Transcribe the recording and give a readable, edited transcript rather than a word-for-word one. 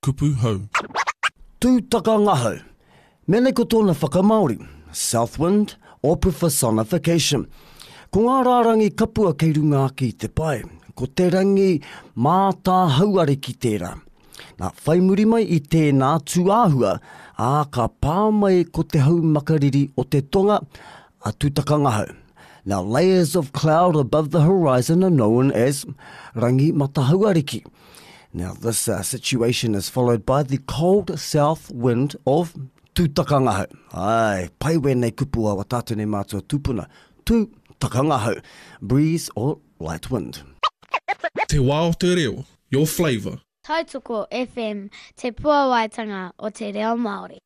kupu hau. Tūtaka ngahau. Mene ko tōna whakamaori, south wind or personification. Ko ngā rārangi kapua kei runga ki te pai, ko te rangi mātā hauare ki tērā. Nā whai muri mai i tēnā tuāhua, ka pā mai ko te hau makariri o te tonga a tūtaka ngahau. Now layers of cloud above the horizon are known as rangi matahauariki. Now this situation is followed by the cold south wind of tūtaka ngahau. Ai, pai wēnei kupua wa tātou nei mātua tūpuna. Tūtaka ngahau, breeze or light wind. Te wā o te reo, your flavour. Tautoko FM, te puawaitanga o te reo Māori.